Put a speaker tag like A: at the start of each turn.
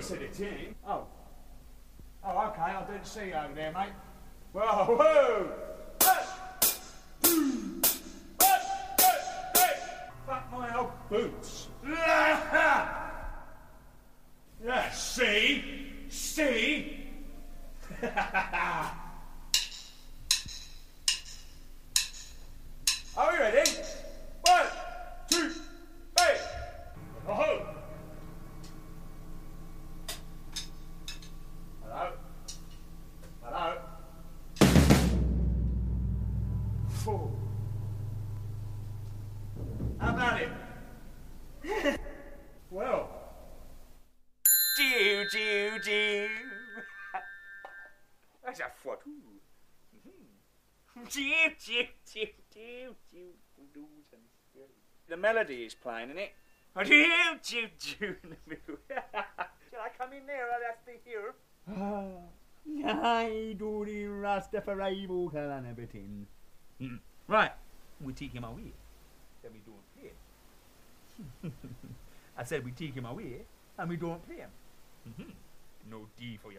A: said it, didn't Oh. Oh, okay, I didn't see you over there, mate. Whoa, whoa! Fuck my old boots. Yeah, see? See? Are we ready? 1, 2, 3. Oh. Hello? Hello? Oh. How about it? Well.
B: Jew, Jew, Jew. That's a foot. Jew, Jew, Jew, Jew, Jew. The melody is playing, isn't it? Jew, Jew, Jew in the middle. Shall I come in there? I'll have to hear.
C: I do the Rastafari vocal and everything. Right, we take him away. Then we don't play him. I said we take him away and we don't play him. No D for your